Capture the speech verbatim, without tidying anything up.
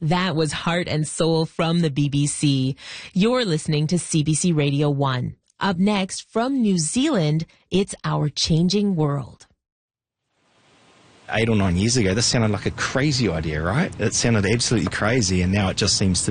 That was Heart and Soul from the B B C. You're listening to C B C Radio one. Up next, from New Zealand, it's Our Changing World. Eight or nine years ago, this sounded like a crazy idea, right? It sounded absolutely crazy, and now it just seems to